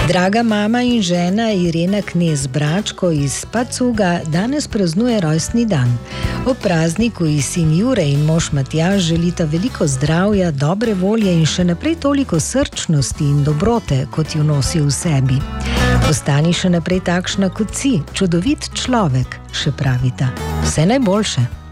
Draga mama in žena Irena Knez Bračko iz Pacuga danes praznuje rojstni dan. Ob prazniku ji sin Jure in mož Matjaž želita veliko zdravja, dobre volje in še naprej toliko srčnosti in dobrote, kot jo nosi v sebi. Ostani še naprej takšna kot si, čudovit človek, še pravita. Vse najboljše.